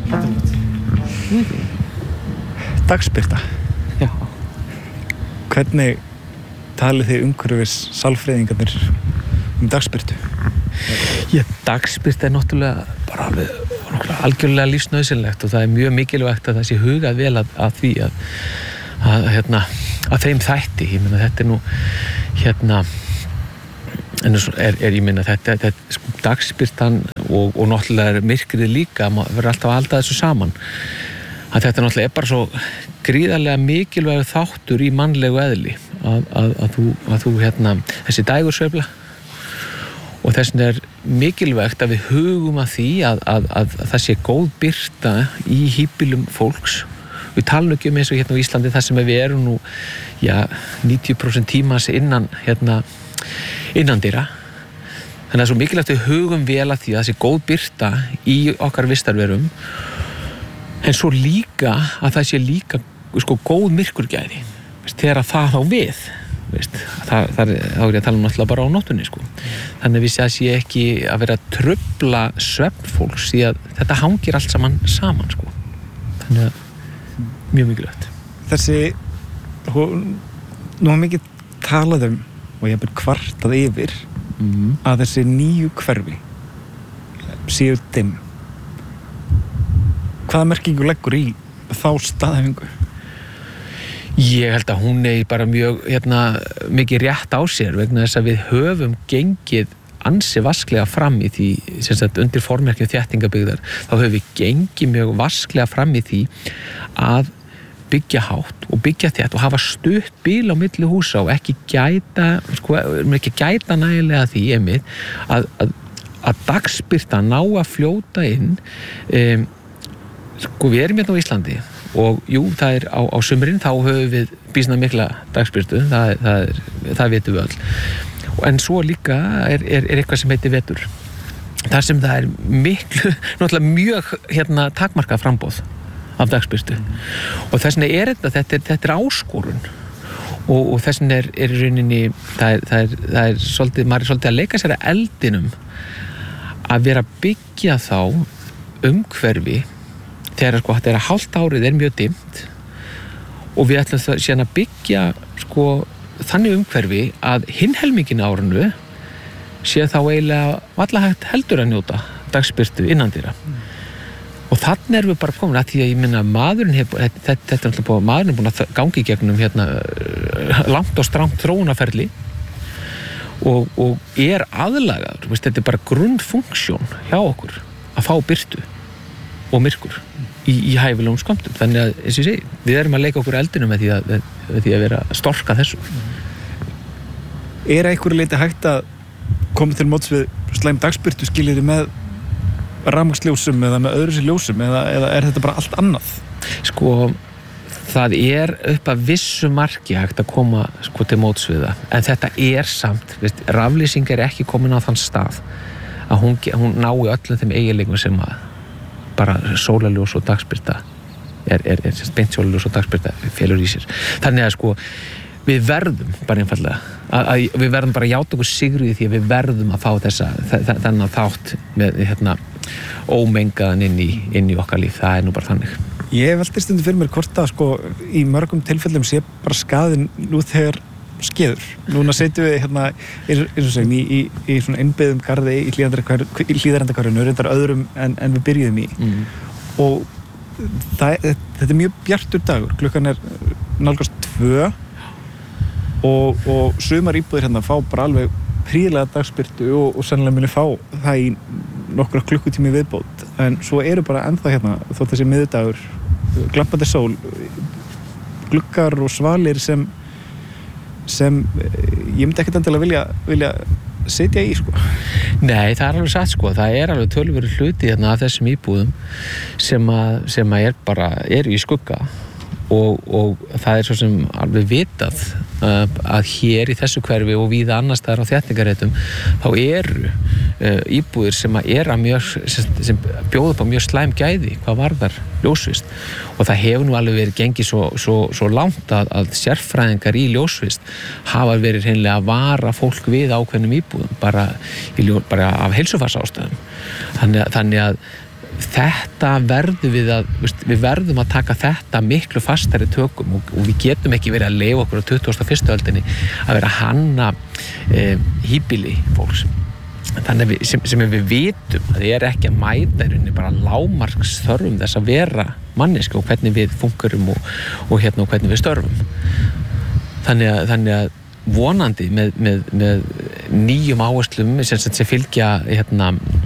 Dagsbirta. Já. Hvernig talið þið umhverfis sálfræðingarnir dagsbirtu? Dagsbirta náttúrulega bara algjörlega lífsnauðsynlegt og það mjög mikilvægt að það sé hugað vel að því að þeim þætti. Ég meina þetta nú ég meina þetta dagsbirtan og náttúrulega myrkrið líka, maður verður alltaf að halda þessu saman. Að þetta náttúrulega bara svo gríðarlega mikilvægur þáttur í mannlegu eðli að þú þessi dægursveifla og þess vegna mikilvægt að við hugum að því að það sé góð birta í híbýlum fólks. Við talum ekki eins og á Íslandi þar sem við erum nú 90% tímans innandyra. Þannig að svo mikilvægt við hugum vel að því að það sé góð birta í okkar vistarverum en svo líka að það sé líka góð myrkurgæði þegar það á við þá er ég að tala náttúrulega bara á nóttunni þannig að við sé ekki að vera að trufla svefn fólks því að þetta hangir allt saman þannig að mjög mikilvægt nú er mikið talað og ég hef bara kvartað yfir að þessi nýju hverfi séu dimm. Hvaða merkingu leggur í þá staðhæfingu? Ég held að hún bara mjög mikið rétt á sér vegna þess að við höfum gengið ansi vasklega fram í því sem sagt undir formerkjum þéttingabyggðar þá höfum við gengið mjög vasklega fram í því að byggja hátt og byggja þétt og hafa stutt bíl á milli húsa og ekki gæta nægilega því að dagsbirta ná að fljóta inn við erum á Íslandi og jú, það á sumrin þá höfum við býsna mikla dagsbirtu það vitum við öll en svo líka er eitthvað sem heitir vetur þar sem það miklu náttúrulega mjög takmarkað framboð af dagsbirtu og þess vegna þetta áskorun og þess vegna í rauninni það er svolítið, maður svolítið að leika sér að eldinum að vera að byggja þá umhverfi þegar þetta hálft árið mjög dimmt og við ætlum það síðan að byggja þannig umhverfi að hinn helmingin árinu sé þá eiginlega varla hægt heldur að njóta dagsbirtu innandyra og þannig við bara komin að því að ég minna maðurinn maðurinn búin að gangi gegnum langt og strangt þróunarferli og aðlagaður þetta bara grunnfunksjón hjá okkur að fá birtu og myrkur í hæfilegum skömmtum þannig að, eins og ég segi, við erum að leika okkur eldinu með því að vera að storka þessu einhverju leyti hægt að koma til móts við slæm dagsbirtu skiljiði með rafmagnsljósum eða með öðru sér ljósum eða þetta bara allt annað? Það upp að vissu marki hægt að koma til móts við það en þetta samt, raflýsing ekki komin á þann stað að hún nái öllum þeim eiginleikum sem að bara sólarljós og dagsbirta beint sólarljós og dagsbirta felur í sér. Þannig að við verðum bara einfaldlega við verðum bara að játa okkur sigru í því að við verðum að fá þennan þátt með ómengaðan inn í okkar líf. Það nú bara þannig. Ég velti stundum fyrir mér hvort að í mörgum tilfellum sé bara skaðinn nú þegar skeður. Núna setjum við eins og segjum í svona innbyggðum garði í Hlíðarendahverfinu reyndar öðrum en við byrjuðum í og þetta mjög bjartur dagur, klukkan nálgast 2 og sumar íbúðir fá bara alveg prýðilega dagsbirtu og sennilega muni fá það í nokkra klukkutími viðbót en svo eru bara ennþá þótt þessi miðdagur glampandi sól gluggar og svalir sem ég myndi ekkert endilega vilja sitja í Nei, það alveg satt það alveg töluverður hluti af þessum íbúðum sem eru í skugga og það svo sem alveg vitað að hér í þessu hverfi og víða annars staðar á þéttingarreitum þá eru íbúðir sem bjóða upp á mjög slæm gæði hvað varðar ljósvist og það hefur nú alveg verið gengið svo langt að sérfræðingar í ljósvist hafa verið hreinlega að vara fólk við ákveðnum íbúðum bara af heilsufarsástæðum þannig að þetta verðum við verðum að taka þetta miklu fastari tökum og við getum ekki verið að leyfa okkur á 21. öldinni að vera að hanna híbýli fólks. Þannig sem við vitum að það ekki að mæta í rauninni bara lágmarks þörfum þess að vera manneski og hvernig við funkurum og hvernig við störfum. Þannig að vonandi með nýjum áherslum sem fylgja